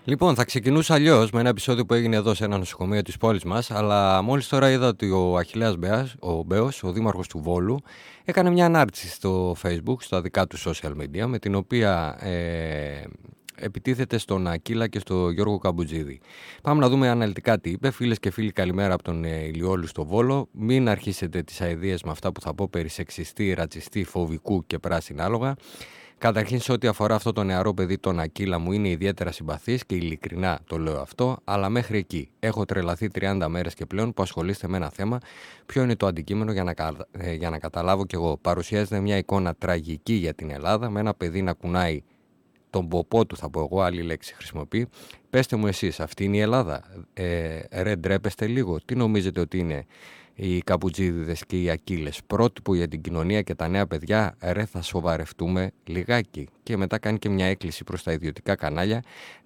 Λοιπόν, θα ξεκινούσα αλλιώς με ένα επεισόδιο που έγινε εδώ σε ένα νοσοκομείο της πόλης μας, αλλά μόλις τώρα είδα ότι ο Αχιλλέας Μπέος, ο δήμαρχος του Βόλου, έκανε μια ανάρτηση στο Facebook, στα δικά του social media, με την οποία επιτίθεται στον Ακύλα και στο Γιώργο Καμπουτζίδη. Πάμε να δούμε αναλυτικά τι είπε. Φίλες και φίλοι, καλημέρα από τον Ηλιόλου στο Βόλο. Μην αρχίσετε τις αηδίες με αυτά που θα πω περί σεξιστή, ρατσιστή, φοβικού και πράσινα άλογα. Καταρχήν, σε ό,τι αφορά αυτό το νεαρό παιδί, τον Ακύλα, μου είναι ιδιαίτερα συμπαθής και ειλικρινά το λέω αυτό, αλλά μέχρι εκεί. Έχω τρελαθεί 30 μέρες και πλέον που ασχολείστε με ένα θέμα. Ποιο είναι το αντικείμενο για να καταλάβω κι εγώ. Παρουσιάζεται μια εικόνα τραγική για την Ελλάδα, με ένα παιδί να κουνάει τον ποπό του, θα πω εγώ, άλλη λέξη χρησιμοποιεί. Πέστε μου εσείς, αυτή είναι η Ελλάδα? Ρε, ντρέπεστε λίγο? Τι νομίζετε ότι είναι οι Καμπουτζίδιδες και οι Ακύλες? Πρότυπο για την κοινωνία και τα νέα παιδιά? Ρε, θα σοβαρευτούμε λιγάκι. Και μετά κάνει και μια έκκληση προς τα ιδιωτικά κανάλια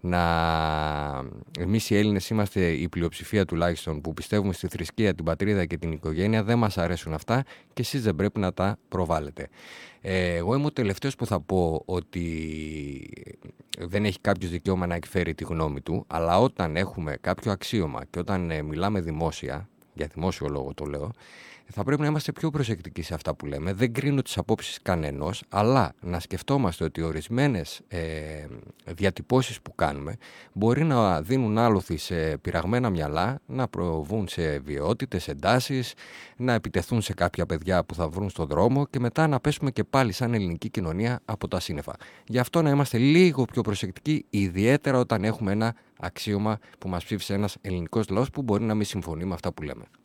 εμείς οι Έλληνες είμαστε η πλειοψηφία τουλάχιστον που πιστεύουμε στη θρησκεία, την πατρίδα και την οικογένεια. Δεν μας αρέσουν αυτά και εσείς δεν πρέπει να τα προβάλλετε. Εγώ είμαι ο τελευταίος που θα πω ότι δεν έχει κάποιος δικαίωμα να εκφέρει τη γνώμη του, αλλά όταν έχουμε κάποιο αξίωμα και όταν μιλάμε δημόσια, για δημόσιο λόγο το λέω, θα πρέπει να είμαστε πιο προσεκτικοί σε αυτά που λέμε. Δεν κρίνω τις απόψεις κανενός, αλλά να σκεφτόμαστε ότι ορισμένες διατυπώσεις που κάνουμε μπορεί να δίνουν άλοθη σε πειραγμένα μυαλά, να προβούν σε βιαιότητες, εντάσεις, να επιτεθούν σε κάποια παιδιά που θα βρουν στον δρόμο και μετά να πέσουμε και πάλι σαν ελληνική κοινωνία από τα σύννεφα. Γι' αυτό να είμαστε λίγο πιο προσεκτικοί, ιδιαίτερα όταν έχουμε ένα αξίωμα που μας ψήφισε ένας ελληνικός λαός που μπορεί να μην συμφωνεί με αυτά που λέμε.